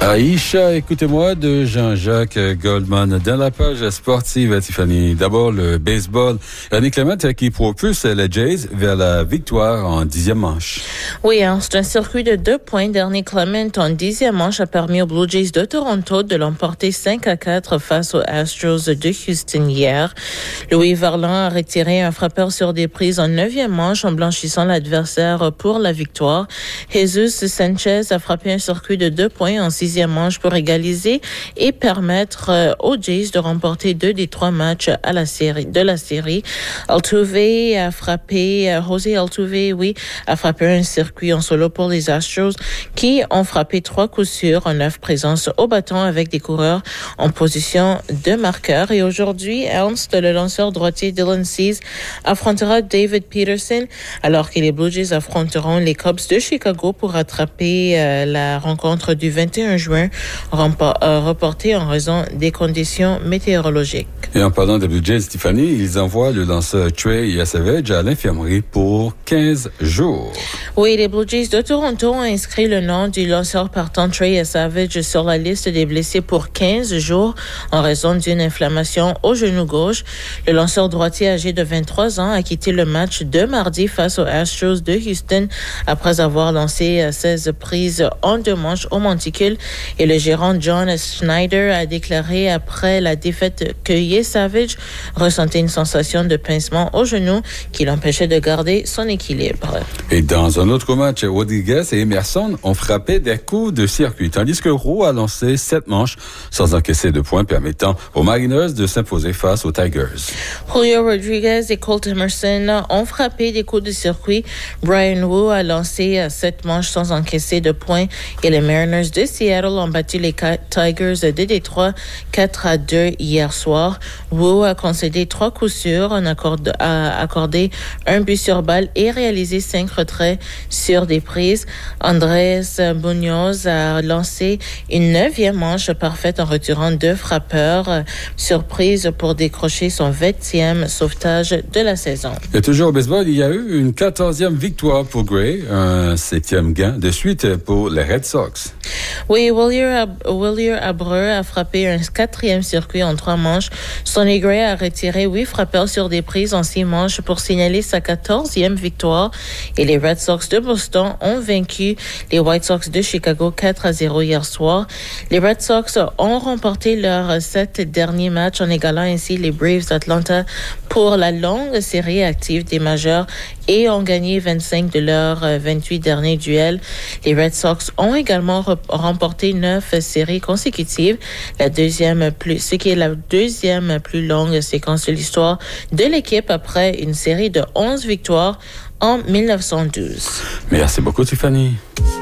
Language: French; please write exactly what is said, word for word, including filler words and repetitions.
Aïcha, écoutez-moi de Jean-Jacques Goldman dans la page sportive, Tiffany. D'abord, le baseball. Annie Clement qui propulse les Jays vers la victoire en dixième manche. Oui, hein, c'est un circuit de deux points. Dernier Clement en dixième manche a permis aux Blue Jays de Toronto de l'emporter cinq à quatre face aux Astros de Houston hier. Louis Varland a retiré un frappeur sur des prises en neuvième manche en blanchissant l'adversaire pour la victoire. Jesus Sanchez a frappé un circuit de deux points en sixième manche pour égaliser et permettre euh, aux Jays de remporter deux des trois matchs à la série, de la série. Altuve a frappé, euh, José Altuve, oui, a frappé un circuit en solo pour les Astros qui ont frappé trois coups sûrs en neuf présences au bâton avec des coureurs en position de marqueur. Et aujourd'hui, Ernst, le lanceur droitier Dylan Cease, affrontera David Peterson alors que les Blue Jays affronteront les Cubs de Chicago pour rattraper euh, la rencontre du vingt et un juin reporté en raison des conditions météorologiques. Et en parlant des Blue Jays, Tiffany, ils envoient le lanceur Trey Savage à l'infirmerie pour quinze jours. Oui, les Blue Jays de Toronto ont inscrit le nom du lanceur partant Trey Savage sur la liste des blessés pour quinze jours en raison d'une inflammation au genou gauche. Le lanceur droitier âgé de vingt-trois ans a quitté le match de mardi face aux Astros de Houston après avoir lancé seize prises en deux manches au monticule. Et le gérant John Schneider a déclaré après la défaite que Savage ressentait une sensation de pincement au genou qui l'empêchait de garder son équilibre. Et dans un autre match, Rodriguez et Emerson ont frappé des coups de circuit, tandis que Rowe a lancé sept manches sans encaisser de points, permettant aux Mariners de s'imposer face aux Tigers. Julio Rodriguez et Colt Emerson ont frappé des coups de circuit. Brian Wu a lancé sept manches sans encaisser de points et les Mariners de Seattle ont battu les Tigers de Détroit quatre à deux hier soir. Wu a concédé trois coups sûrs, en accorde, a accordé un but sur balle et réalisé cinq retraits sur des prises. Andrés Munoz a lancé une neuvième manche parfaite en retirant deux frappeurs. Surprise pour décrocher son vingtième sauvetage de la saison. Et toujours au baseball, il y a eu une quatorzième victoire pour Gray, un septième gain de suite pour les Red Sox. Oui, Willier Abreu a frappé un quatrième circuit en trois manches. Sonny Gray a retiré huit frappeurs sur des prises en six manches pour signaler sa quatorzième victoire. Et les Red Sox de Boston ont vaincu les White Sox de Chicago quatre à zéro hier soir. Les Red Sox ont remporté leurs sept derniers matchs en égalant ainsi les Braves d'Atlanta pour la longue série active des majeurs et ont gagné vingt-cinq de leurs vingt-huit derniers duels. Les Red Sox ont également re- remporté neuf séries consécutives, la deuxième plus, ce qui est la deuxième plus longue séquence de l'histoire de l'équipe après une série de onze victoires en mille neuf cent douze. Merci beaucoup, Tiffany.